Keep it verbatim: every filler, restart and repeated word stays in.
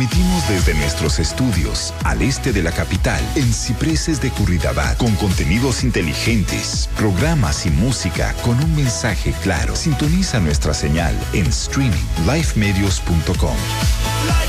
Emitimos desde nuestros estudios al este de la capital, en Cipreses de Curridabat, con contenidos inteligentes, programas y música con un mensaje claro. Sintoniza nuestra señal en streaming live medios punto com.